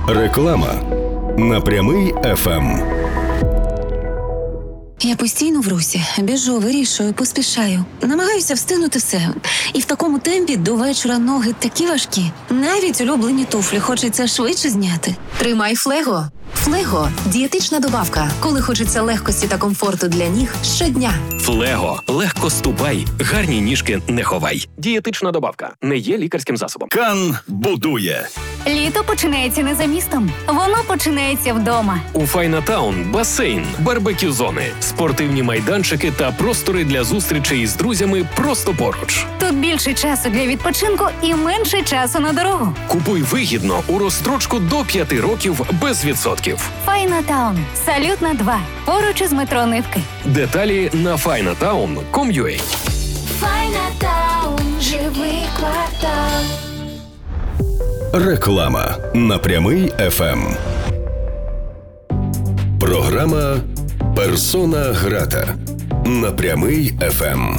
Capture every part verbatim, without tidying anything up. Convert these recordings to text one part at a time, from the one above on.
Реклама на Прямий еф ем. Я постійно в русі, біжу, вирішую, поспішаю. Намагаюся встигнути все. І в такому темпі до вечора ноги такі важкі. Навіть улюблені туфлі хочеться швидше зняти. Тримай Флего. Флего – дієтична добавка, коли хочеться легкості та комфорту для ніг щодня. Флего. Легко ступай, гарні ніжки не ховай. Дієтична добавка. Не є лікарським засобом. Кан будує. Літо починається не за містом. Воно починається вдома. У Файнатаун басейн, барбекю-зони, спортивні майданчики та простори для зустрічей з друзями просто поруч. Тут більше часу для відпочинку і менше часу на дорогу. Купуй вигідно у розстрочку до п'яти років без відсотків. Файнатаун. Салютна два. Поруч із метро Нивки. Деталі на файнатаун крапка ком крапка ю а. Файнатаун. Живий квартал. Реклама на Прямий еф ем. Програма «Персона грата» на Прямий еф ем.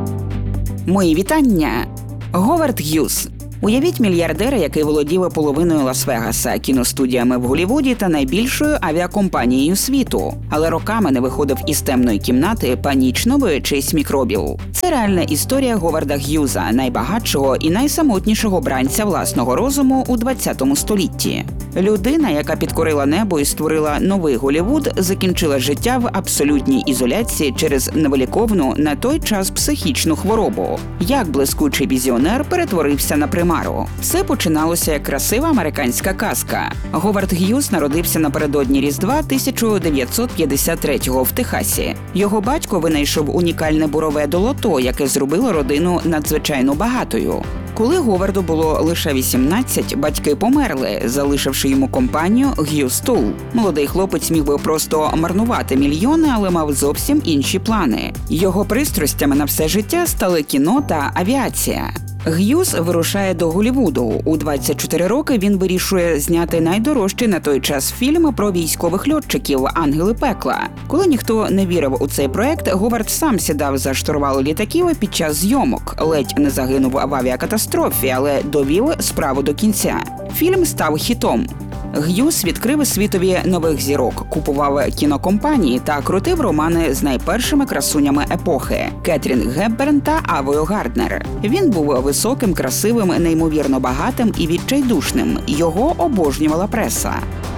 Мої вітання. Говард Г'юз. Уявіть мільярдера, який володів половиною Лас-Вегаса, кіностудіями в Голлівуді та найбільшою авіакомпанією світу, але роками не виходив із темної кімнати, панічно боячись мікробів. Це реальна історія Говарда Г'юза, найбагатшого і найсамотнішого бранця власного розуму у ХХ столітті. Людина, яка підкорила небо і створила новий Голлівуд, закінчила життя в абсолютній ізоляції через невиліковну на той час психічну хворобу. Як блискучий візіонер перетворився на примару. Все починалося як красива американська казка. Говард Г'юз народився напередодні Різдва тисяча дев'ятсот п'ятдесят третього в Техасі. Його батько винайшов унікальне бурове долото, яке зробило родину надзвичайно багатою. Коли Говарду було лише вісімнадцять, батьки померли, залишивши йому компанію Г'юз Тул. Молодий хлопець міг би просто марнувати мільйони, але мав зовсім інші плани. Його пристрастями на все життя стали кіно та авіація. Г'юз вирушає до Голлівуду. У двадцять чотири роки він вирішує зняти найдорожчий на той час фільм про військових льотчиків «Ангели пекла». Коли ніхто не вірив у цей проект, Говард сам сідав за штурвал літаків під час зйомок. Ледь не загинув в авіакатастрофі, але довів справу до кінця. Фільм став хітом. Г'юз відкрив світові нових зірок, купував кінокомпанії та крутив романи з найпершими красунями епохи – Кетрін Гепберн та Авою Гарднер. Він був високим, красивим, неймовірно багатим і відчайдушним. Його обожнювала преса.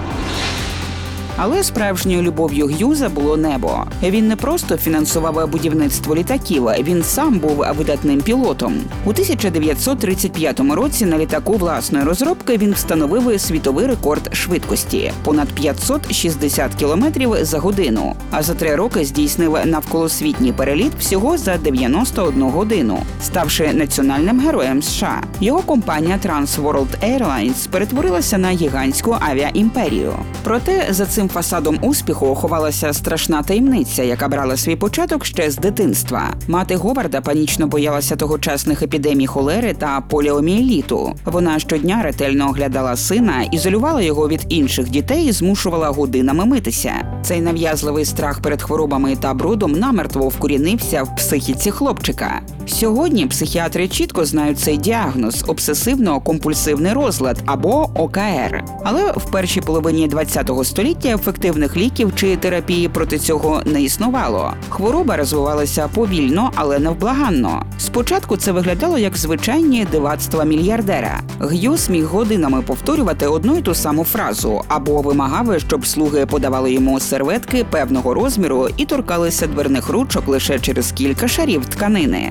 Але справжньою любов'ю Г'юза було небо. Він не просто фінансував будівництво літаків, він сам був видатним пілотом. У тисяча дев'ятсот тридцять п'ятому році на літаку власної розробки він встановив світовий рекорд швидкості – понад п'ятсот шістдесят кілометрів за годину. А за три роки здійснив навколосвітній переліт всього за дев'яносто одну годину, ставши національним героєм США. Його компанія Trans World Airlines перетворилася на гігантську авіаімперію. Проте за цим фасадом успіху ховалася страшна таємниця, яка брала свій початок ще з дитинства. Мати Говарда панічно боялася тогочасних епідемій холери та поліомієліту. Вона щодня ретельно оглядала сина, ізолювала його від інших дітей і змушувала годинами митися. Цей нав'язливий страх перед хворобами та брудом намертво вкорінився в психіці хлопчика. Сьогодні психіатри чітко знають цей діагноз – обсесивно-компульсивний розлад або о ка ер. Але в першій половині ХХ століття ефективних ліків чи терапії проти цього не існувало. Хвороба розвивалася повільно, але невблаганно. Спочатку це виглядало як звичайні дивацтва мільярдера. Г'юз міг годинами повторювати одну й ту саму фразу або вимагав, щоб слуги подавали йому серветки певного розміру і торкалися дверних ручок лише через кілька шарів тканини.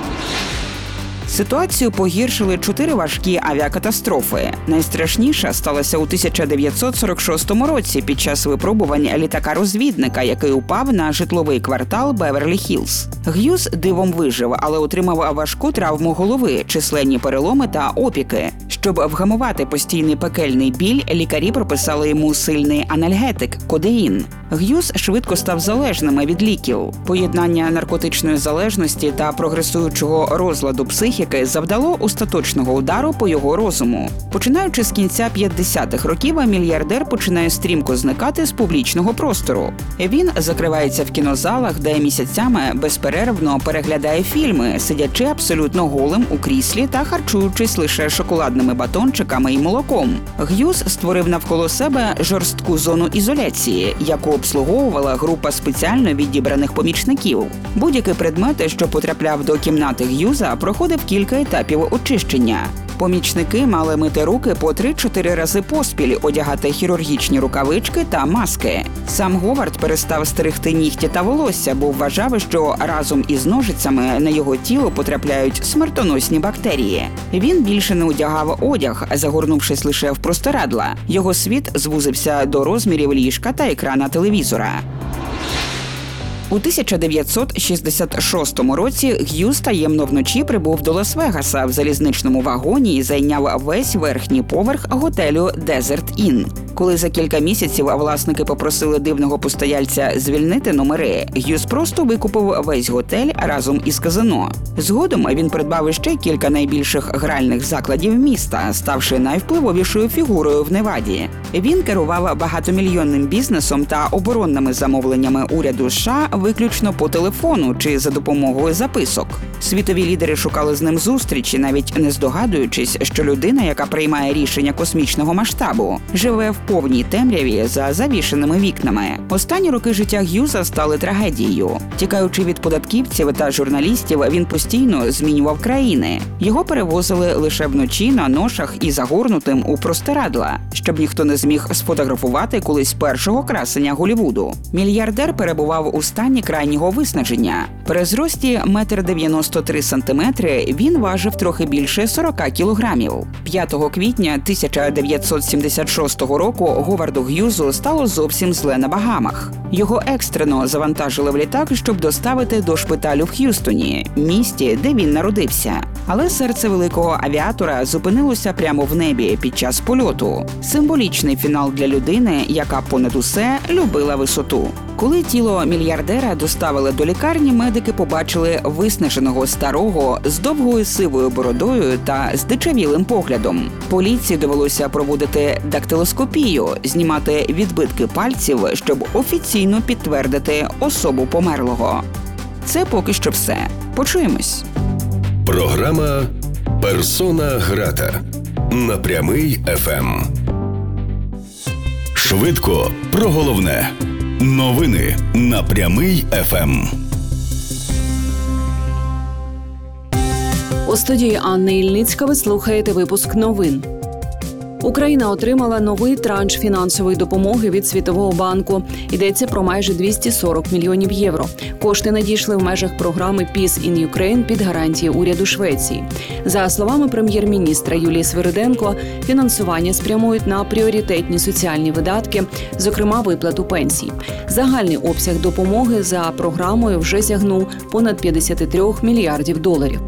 Ситуацію погіршили чотири важкі авіакатастрофи. Найстрашніша сталася у тисяча дев'ятсот сорок шостому році під час випробувань літака-розвідника, який упав на житловий квартал Беверлі-Хіллз. Г'юз дивом вижив, але отримав важку травму голови, численні переломи та опіки. Щоб вгамувати постійний пекельний біль, лікарі прописали йому сильний анальгетик – кодеїн. Г'юз швидко став залежним від ліків. Поєднання наркотичної залежності та прогресуючого розладу психіки завдало остаточного удару по його розуму. Починаючи з кінця п'ятдесятих років, мільярдер починає стрімко зникати з публічного простору. Він закривається в кінозалах, де місяцями безперервно переглядає фільми, сидячи абсолютно голим у кріслі та харчуючись лише шоколадними батончиками і молоком. Г'юз створив навколо себе жорстку зону ізоляції, яку обслуговувала група спеціально відібраних помічників. Будь-який предмет, що потрапляв до кімнати Г'юза, проходив кілька етапів очищення. Помічники мали мити руки по три-чотири рази поспіль, одягати хірургічні рукавички та маски. Сам Говард перестав стригти нігті та волосся, бо вважав, що разом із ножицями на його тіло потрапляють смертоносні бактерії. Він більше не одягав одяг, загорнувшись лише в простирадла. Його світ звузився до розмірів ліжка та екрана телевізора. У тисяча дев'ятсот шістдесят шостому році Г'юз таємно вночі прибув до Лас-Вегаса в залізничному вагоні і зайняв весь верхній поверх готелю Desert Inn. Коли за кілька місяців власники попросили дивного постояльця звільнити номери, Г'юз просто викупив весь готель разом із казино. Згодом він придбав ще кілька найбільших гральних закладів міста, ставши найвпливовішою фігурою в Неваді. Він керував багатомільйонним бізнесом та оборонними замовленнями уряду США виключно по телефону чи за допомогою записок. Світові лідери шукали з ним зустрічі, навіть не здогадуючись, що людина, яка приймає рішення космічного масштабу, живе в повній темряві за завішеними вікнами. Останні роки життя Г'юза стали трагедією. Тікаючи від податківців та журналістів, він постійно змінював країни. Його перевозили лише вночі на ношах і загорнутим у простирадла, щоб ніхто не зміг сфотографувати колись першого красення Голлівуду. Мільярдер перебував у стані крайнього виснаження. При зрості метр дев'яносто три сантиметри він важив трохи більше сорок кілограмів. п'ятого квітня тисяча дев'ятсот сімдесят шостого року Говарду Г'юзу стало зовсім зле на Багамах. Його екстрено завантажили в літак, щоб доставити до шпиталю в Х'юстоні, місті, де він народився. Але серце великого авіатора зупинилося прямо в небі під час польоту. Символічний фінал для людини, яка понад усе любила висоту. Коли тіло мільярдера доставили до лікарні, медики побачили виснаженого старого з довгою сивою бородою та здичавілим поглядом. Поліції довелося проводити дактилоскопію, знімати відбитки пальців, щоб офіційно підтвердити особу померлого. Це поки що все. Почуємось. Програма «Персона грата» на Прямий еф ем. Швидко про головне. Новини на Прямий еф ем. У студії Анни Ільницька ви слухаєте випуск новин. Україна отримала новий транш фінансової допомоги від Світового банку. Йдеться про майже двісті сорок мільйонів євро. Кошти надійшли в межах програми Peace in Ukraine під гарантії уряду Швеції. За словами прем'єр-міністра Юлії Свириденко, фінансування спрямують на пріоритетні соціальні видатки, зокрема виплату пенсій. Загальний обсяг допомоги за програмою вже сягнув понад п'ятдесят три мільярдів доларів.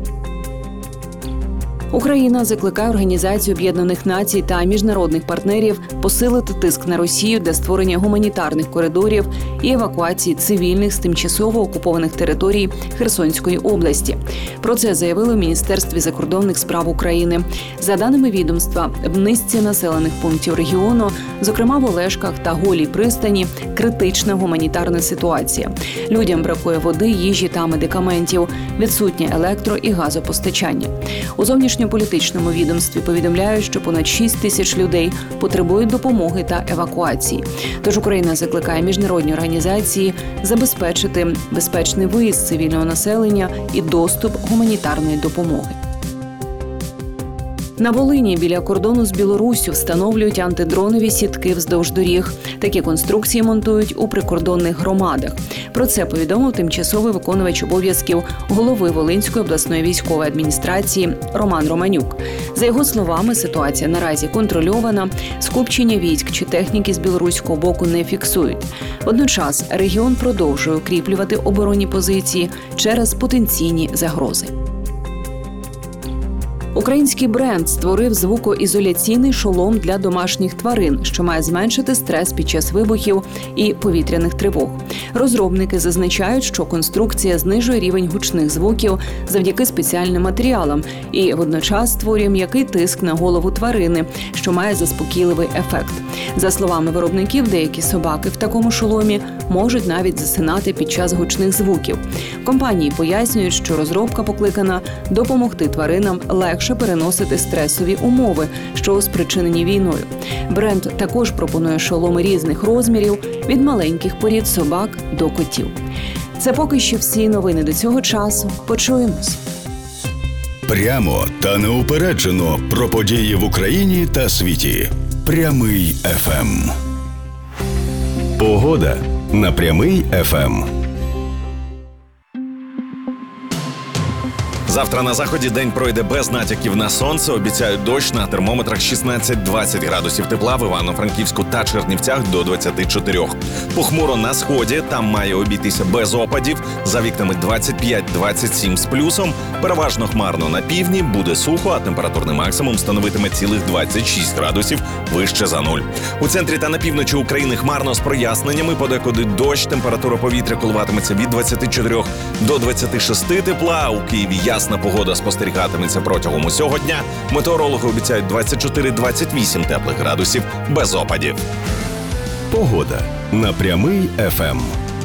Україна закликає Організацію Об'єднаних Націй та міжнародних партнерів посилити тиск на Росію для створення гуманітарних коридорів і евакуації цивільних з тимчасово окупованих територій Херсонської області. Про це заявили в Міністерстві закордонних справ України. За даними відомства, в низці населених пунктів регіону, зокрема в Олешках та Голій пристані, критична гуманітарна ситуація. Людям бракує води, їжі та медикаментів, відсутнє електро- і газопостачання. У зовнішньополітичному відомстві повідомляють, що понад шість тисяч людей потребують допомоги та евакуації. Тож Україна закликає міжнародні організації забезпечити безпечний виїзд цивільного населення і доступ гуманітарної допомоги. На Волині біля кордону з Білоруссю встановлюють антидронові сітки вздовж доріг. Такі конструкції монтують у прикордонних громадах. Про це повідомив тимчасовий виконувач обов'язків голови Волинської обласної військової адміністрації Роман Романюк. За його словами, ситуація наразі контрольована, скупчення військ чи техніки з білоруського боку не фіксують. Водночас регіон продовжує укріплювати оборонні позиції через потенційні загрози. Український бренд створив звукоізоляційний шолом для домашніх тварин, що має зменшити стрес під час вибухів і повітряних тривог. Розробники зазначають, що конструкція знижує рівень гучних звуків завдяки спеціальним матеріалам і водночас створює м'який тиск на голову тварини, що має заспокійливий ефект. За словами виробників, деякі собаки в такому шоломі можуть навіть засинати під час гучних звуків. Компанії пояснюють, що розробка покликана допомогти тваринам легше переносити стресові умови, що спричинені війною. Бренд також пропонує шоломи різних розмірів, від маленьких порід собак до котів. Це поки що всі новини до цього часу. Почуємось. Прямо та неупереджено про події в Україні та світі. Прямий еф ем. Погода на Прямий еф ем. Завтра на заході день пройде без натяків на сонце. Обіцяють дощ, на термометрах шістнадцять-двадцять градусів тепла, в Івано-Франківську та Чернівцях до двадцять чотири. Похмуро на сході, там має обійтися без опадів, за вікнами двадцять п'ять-двадцять сім з плюсом. Переважно хмарно на півдні, буде сухо, а температурний максимум становитиме цілих двадцять шість градусів вище за нуль. У центрі та на півночі України хмарно з проясненнями, подекуди дощ, температура повітря коливатиметься від двадцяти чотирьох до двадцяти шести тепла, у Києві ясна погода спостерігатиметься протягом усього дня. Метеорологи обіцяють двадцять чотири-двадцять вісім теплих градусів без опадів. Погода на Прямий еф ем.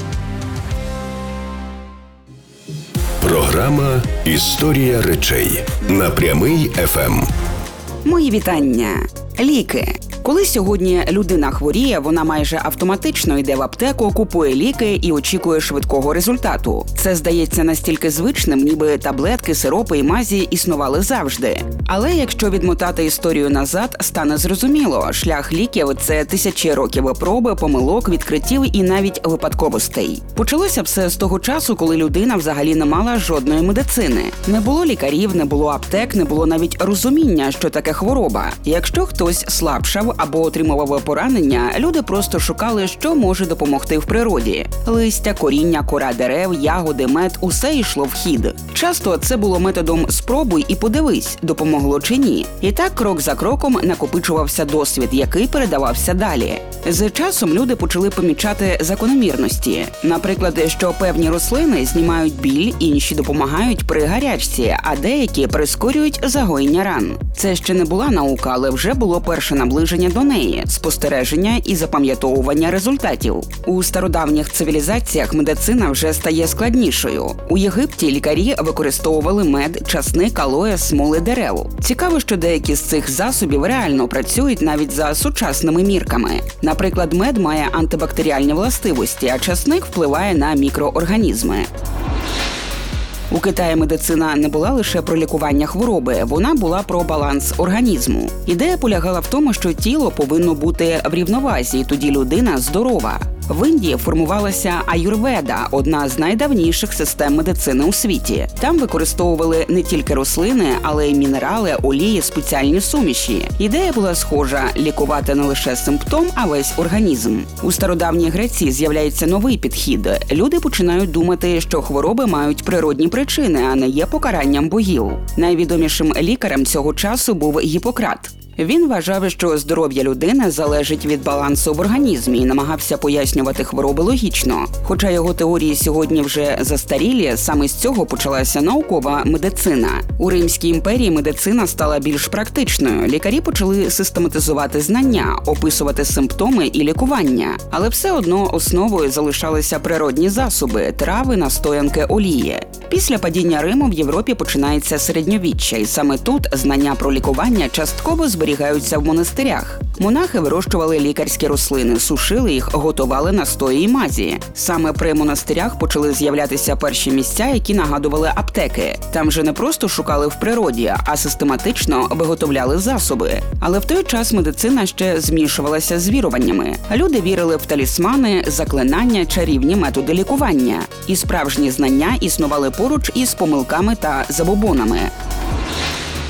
Програма «Історія речей» на Прямий еф ем. Мої вітання. Ліки. Коли сьогодні людина хворіє, вона майже автоматично йде в аптеку, купує ліки і очікує швидкого результату. Це здається настільки звичним, ніби таблетки, сиропи і мазі існували завжди. Але якщо відмотати історію назад, стане зрозуміло, шлях ліків – це тисячі років проби, помилок, відкриттів і навіть випадковостей. Почалося все з того часу, коли людина взагалі не мала жодної медицини. Не було лікарів, не було аптек, не було навіть розуміння, що таке хвороба. Якщо хтось слабшав або отримував поранення, люди просто шукали, що може допомогти в природі. Листя, коріння, кора дерев, ягоди, мед – усе йшло в хід. Часто це було методом «спробуй і подивись, допомогло чи ні». І так крок за кроком накопичувався досвід, який передавався далі. З часом люди почали помічати закономірності. Наприклад, що певні рослини знімають біль, інші допомагають при гарячці, а деякі прискорюють загоєння ран. Це ще не була наука, але вже було перше наближення до неї – спостереження і запам'ятовування результатів. У стародавніх цивілізаціях медицина вже стає складнішою. У Єгипті лікарі використовували мед, часник, алоє, смоли дерев. Цікаво, що деякі з цих засобів реально працюють навіть за сучасними мірками. Наприклад, мед має антибактеріальні властивості, а часник впливає на мікроорганізми. У Китаї медицина не була лише про лікування хвороби, вона була про баланс організму. Ідея полягала в тому, що тіло повинно бути в рівновазі, тоді людина здорова. В Індії формувалася аюрведа – одна з найдавніших систем медицини у світі. Там використовували не тільки рослини, але й мінерали, олії, спеціальні суміші. Ідея була схожа – лікувати не лише симптом, а весь організм. У стародавній Греції з'являється новий підхід. Люди починають думати, що хвороби мають природні причини, а не є покаранням богів. Найвідомішим лікарем цього часу був Гіппократ. Він вважав, що здоров'я людини залежить від балансу в організмі і намагався пояснювати хвороби логічно. Хоча його теорії сьогодні вже застарілі, саме з цього почалася наукова медицина. У Римській імперії медицина стала більш практичною. Лікарі почали систематизувати знання, описувати симптоми і лікування. Але все одно основою залишалися природні засоби – трави, настоянки, олії. Після падіння Риму в Європі починається середньовіччя, і саме тут знання про лікування частково зберігаються в монастирях. Монахи вирощували лікарські рослини, сушили їх, готували настої і мазі. Саме при монастирях почали з'являтися перші місця, які нагадували аптеки. Там же не просто шукали в природі, а систематично виготовляли засоби. Але в той час медицина ще змішувалася з віруваннями. Люди вірили в талісмани, заклинання, чарівні методи лікування. І справжні знання існували поруч із помилками та забобонами.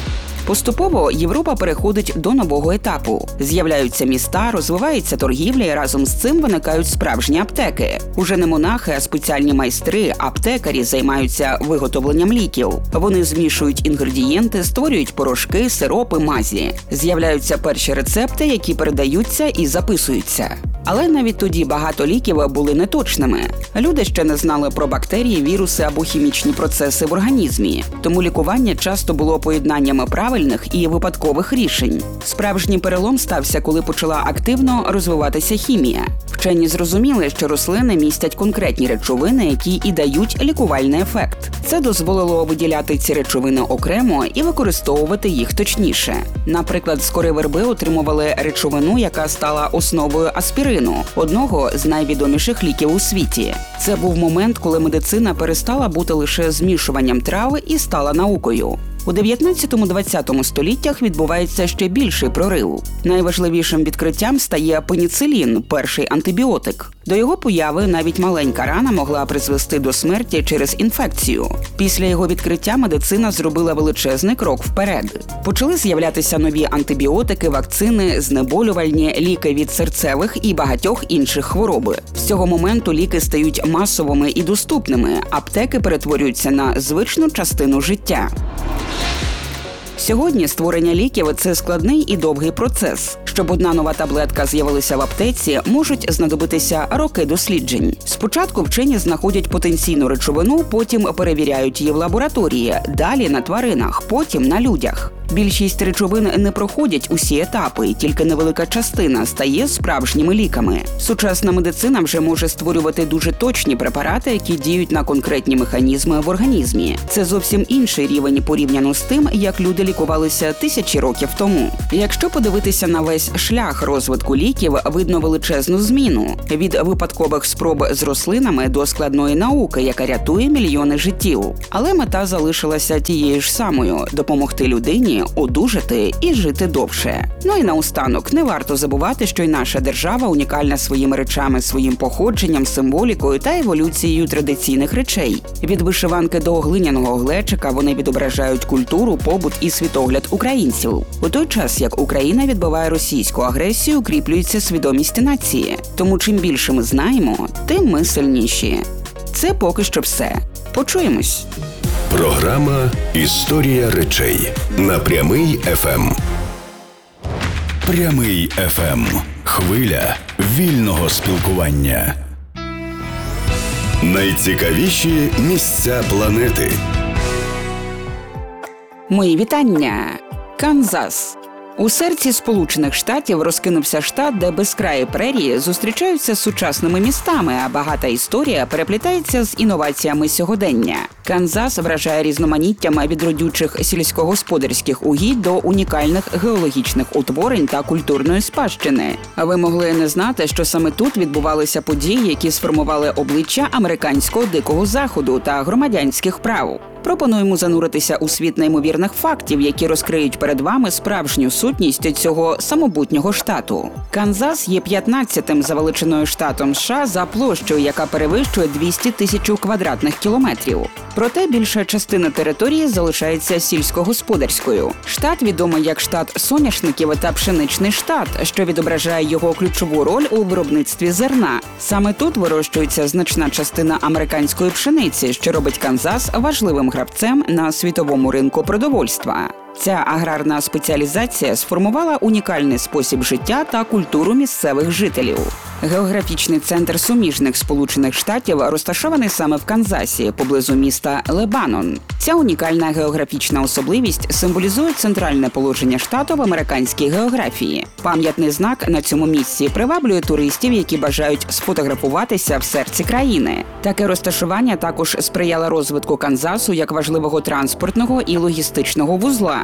Поступово Європа переходить до нового етапу. З'являються міста, розвивається торгівля і разом з цим виникають справжні аптеки. Уже не монахи, а спеціальні майстри, аптекарі займаються виготовленням ліків. Вони змішують інгредієнти, створюють порошки, сиропи, мазі. З'являються перші рецепти, які передаються і записуються. Але навіть тоді багато ліків були неточними. Люди ще не знали про бактерії, віруси або хімічні процеси в організмі. Тому лікування часто було поєднаннями правильних і випадкових рішень. Справжній перелом стався, коли почала активно розвиватися хімія. Вчені зрозуміли, що рослини містять конкретні речовини, які і дають лікувальний ефект. Це дозволило виділяти ці речовини окремо і використовувати їх точніше. Наприклад, з кори верби отримували речовину, яка стала основою аспірину, одного з найвідоміших ліків у світі. Це був момент, коли медицина перестала бути лише змішуванням трав і стала наукою. У дев'ятнадцятому-двадцятому століттях відбувається ще більший прорив. Найважливішим відкриттям стає пеніцилін – перший антибіотик. До його появи навіть маленька рана могла призвести до смерті через інфекцію. Після його відкриття медицина зробила величезний крок вперед. Почали з'являтися нові антибіотики, вакцини, знеболювальні, ліки від серцевих і багатьох інших хвороб. З цього моменту ліки стають масовими і доступними, аптеки перетворюються на звичну частину життя. Сьогодні створення ліків – це складний і довгий процес. Щоб одна нова таблетка з'явилася в аптеці, можуть знадобитися роки досліджень. Спочатку вчені знаходять потенційну речовину, потім перевіряють її в лабораторії, далі на тваринах, потім на людях. Більшість речовин не проходять усі етапи, і тільки невелика частина стає справжніми ліками. Сучасна медицина вже може створювати дуже точні препарати, які діють на конкретні механізми в організмі. Це зовсім інший рівень порівняно з тим, як люди лікувалися тисячі років тому. Якщо подивитися на весь шлях розвитку ліків, видно величезну зміну – від випадкових спроб з рослинами до складної науки, яка рятує мільйони життів. Але мета залишилася тією ж самою – допомогти людині одужати і жити довше. Ну і наостанок, не варто забувати, що й наша держава унікальна своїми речами, своїм походженням, символікою та еволюцією традиційних речей. Від вишиванки до глиняного глечика вони відображають культуру, побут і світогляд українців. У той час, як Україна відбиває російську агресію, укріплюється свідомість нації. Тому чим більше ми знаємо, тим ми сильніші. Це поки що все. Почуємось. Програма «Історія речей» на Прямий еф ем. Прямий еф ем. Хвиля вільного спілкування. Найцікавіші місця планети. Мої вітання. Канзас. У серці Сполучених Штатів розкинувся штат, де безкраї прерії зустрічаються з сучасними містами, а багата історія переплітається з інноваціями сьогодення. Канзас вражає різноманіттям від родючих сільськогосподарських угідь до унікальних геологічних утворень та культурної спадщини. А ви могли не знати, що саме тут відбувалися події, які сформували обличчя американського дикого заходу та громадянських прав. Пропонуємо зануритися у світ неймовірних фактів, які розкриють перед вами справжню сутність цього самобутнього штату. Канзас є п'ятнадцятим за величиною штатом США за площею, яка перевищує двісті тисяч квадратних кілометрів. Проте більша частина території залишається сільськогосподарською. Штат відомий як штат соняшників та пшеничний штат, що відображає його ключову роль у виробництві зерна. Саме тут вирощується значна частина американської пшениці, що робить Канзас важливим гравцем на світовому ринку продовольства. Ця аграрна спеціалізація сформувала унікальний спосіб життя та культуру місцевих жителів. Географічний центр суміжних Сполучених Штатів розташований саме в Канзасі, поблизу міста Лебанон. Ця унікальна географічна особливість символізує центральне положення штату в американській географії. Пам'ятний знак на цьому місці приваблює туристів, які бажають сфотографуватися в серці країни. Таке розташування також сприяло розвитку Канзасу як важливого транспортного і логістичного вузла.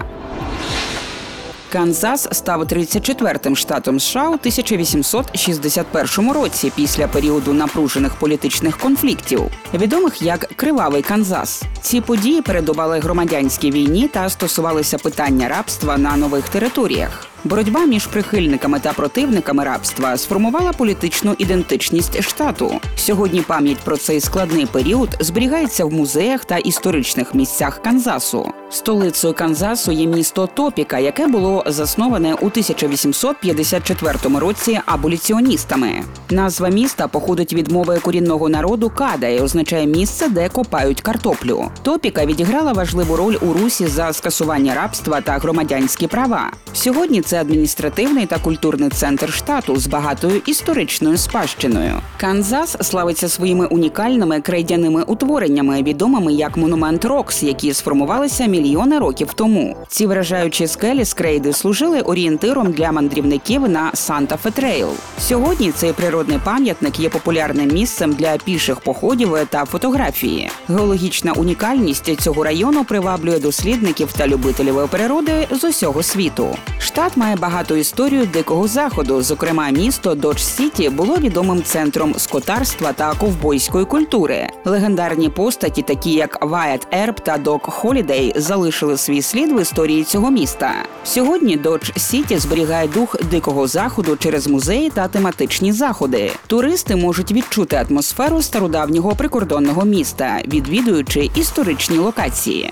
Канзас став тридцять четвертим штатом США у тисяча вісімсот шістдесят першому році після періоду напружених політичних конфліктів, відомих як «Кривавий Канзас». Ці події передували громадянській війні та стосувалися питання рабства на нових територіях. Боротьба між прихильниками та противниками рабства сформувала політичну ідентичність штату. Сьогодні пам'ять про цей складний період зберігається в музеях та історичних місцях Канзасу. Столицею Канзасу є місто Топіка, яке було засноване у тисяча вісімсот п'ятдесят четвертому році аболіціоністами. Назва міста походить від мови корінного народу када і означає місце, де копають картоплю. Топіка відіграла важливу роль у русі за скасування рабства та громадянські права. Сьогодні це адміністративний та культурний центр штату з багатою історичною спадщиною. Канзас славиться своїми унікальними крейдяними утвореннями, відомими як монумент Рокс, які сформувалися мільйони років тому. Ці вражаючі скелі з крейди служили орієнтиром для мандрівників на Санта-Фе Трейл. Сьогодні цей природний пам'ятник є популярним місцем для піших походів та фотографії. Геологічна унікальність цього району приваблює дослідників та любителів природи з усього світу. Штат має багату історію Дикого Заходу, зокрема місто Додж-Сіті було відомим центром скотарства та ковбойської культури. Легендарні постаті, такі як Вайет Ерб та Док Холідей, залишили свій слід в історії цього міста. Сьогодні Додж-Сіті зберігає дух Дикого Заходу через музеї та тематичні заходи. Туристи можуть відчути атмосферу стародавнього прикордонного міста, відвідуючи історичні локації.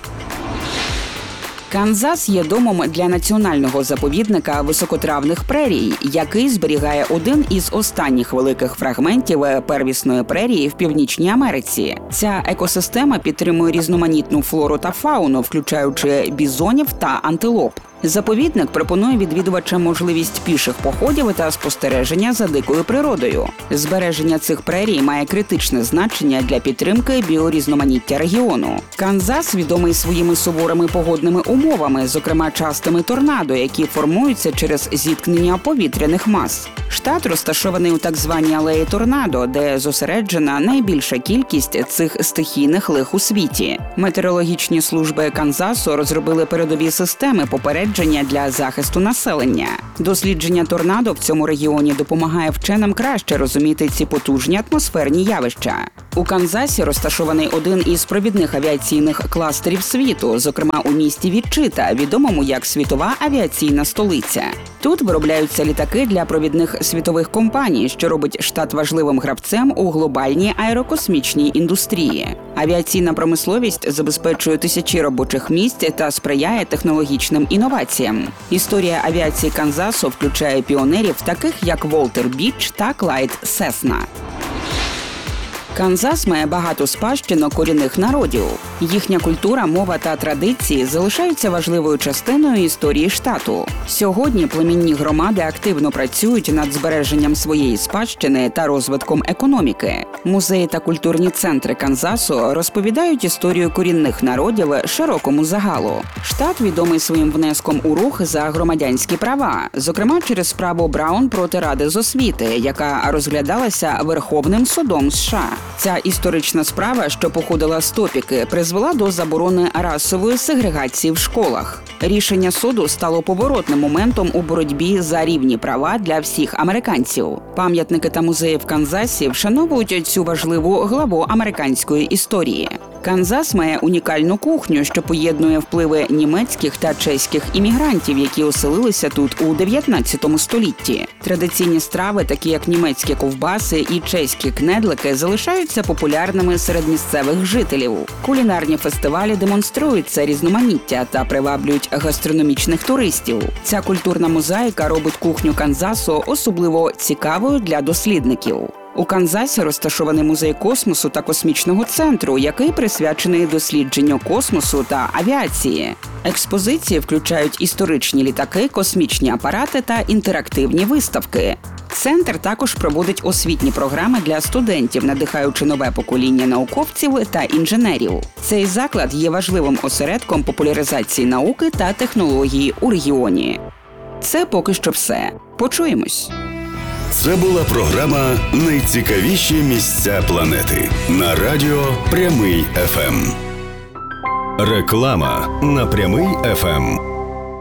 Канзас є домом для національного заповідника високотравних прерій, який зберігає один із останніх великих фрагментів первісної прерії в Північній Америці. Ця екосистема підтримує різноманітну флору та фауну, включаючи бізонів та антилоп. Заповідник пропонує відвідувачам можливість піших походів та спостереження за дикою природою. Збереження цих прерій має критичне значення для підтримки біорізноманіття регіону. Канзас відомий своїми суворими погодними умовами, зокрема частими торнадо, які формуються через зіткнення повітряних мас. Штат розташований у так званій алеї торнадо, де зосереджена найбільша кількість цих стихійних лих у світі. Метеорологічні служби Канзасу розробили передові системи попередження для захисту населення. Дослідження торнадо в цьому регіоні допомагає вченим краще розуміти ці потужні атмосферні явища. У Канзасі розташований один із провідних авіаційних кластерів світу, зокрема у місті Вічита, відомому як світова авіаційна столиця. Тут виробляються літаки для провідних світових компаній, що робить штат важливим гравцем у глобальній аерокосмічній індустрії. Авіаційна промисловість забезпечує тисячі робочих місць та сприяє технологічним інноваціям. Історія авіації Канзасу включає піонерів, таких як Волтер Біч та Клайд Сесна. Канзас має багато спадщину корінних народів. Їхня культура, мова та традиції залишаються важливою частиною історії штату. Сьогодні племінні громади активно працюють над збереженням своєї спадщини та розвитком економіки. Музеї та культурні центри Канзасу розповідають історію корінних народів широкому загалу. Штат відомий своїм внеском у рух за громадянські права, зокрема через справу Браун проти Ради з освіти, яка розглядалася Верховним судом США. Ця історична справа, що походила з Топіки, призвела до заборони расової сегрегації в школах. Рішення суду стало поворотним моментом у боротьбі за рівні права для всіх американців. Пам'ятники та музеї в Канзасі вшановують цю важливу главу американської історії. Канзас має унікальну кухню, що поєднує впливи німецьких та чеських іммігрантів, які оселилися тут у дев'ятнадцятому столітті. Традиційні страви, такі як німецькі ковбаси і чеські кнедлики, залишаються популярними серед місцевих жителів. Кулінарні фестивалі демонструють це різноманіття та приваблюють гастрономічних туристів. Ця культурна мозаїка робить кухню Канзасу особливо цікавою для дослідників. У Канзасі розташований музей космосу та космічного центру, який присвячений дослідженню космосу та авіації. Експозиції включають історичні літаки, космічні апарати та інтерактивні виставки. Центр також проводить освітні програми для студентів, надихаючи нове покоління науковців та інженерів. Цей заклад є важливим осередком популяризації науки та технології у регіоні. Це поки що все. Почуємось! Це була програма «Найцікавіші місця планети» на радіо Прямий еф ем. Реклама на Прямий еф ем.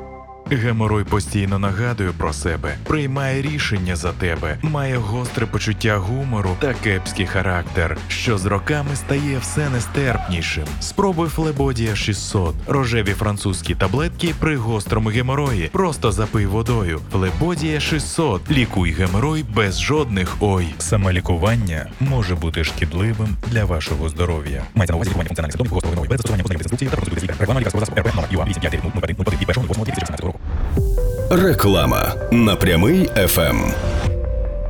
Геморой постійно нагадує про себе, приймає рішення за тебе, має гостре почуття гумору та кепський характер, що з роками стає все нестерпнішим. Спробуй Флебодія шістсот. Рожеві французькі таблетки при гострому геморої. Просто запий водою. Флебодія шістсот. Лікуй геморой без жодних ой. Самолікування може бути шкідливим для вашого здоров'я. Мається на увазі лікування функціональних симптомів гострого геморою без застосування позначних інструкцій та процедури лікаря. Реклама лікарського засобу РП номер ю а вісім п'ять нуль нуль один нуль один від першого лютого дві тисячі шістнадцятого року. Реклама на Прямий еф ем.